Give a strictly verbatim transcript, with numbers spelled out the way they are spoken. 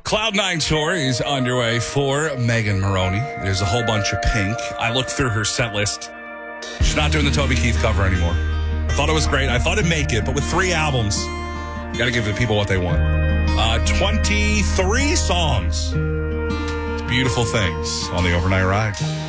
Cloud Nine Tour is underway for Megan Maroney. There's a whole bunch of Pink. I looked through her set list. She's not doing the Toby Keith cover anymore. I thought it was great. I thought it'd make it, but with three albums, you got to give the people what they want. Uh, twenty-three songs. Beautiful things on the Overnight Ride.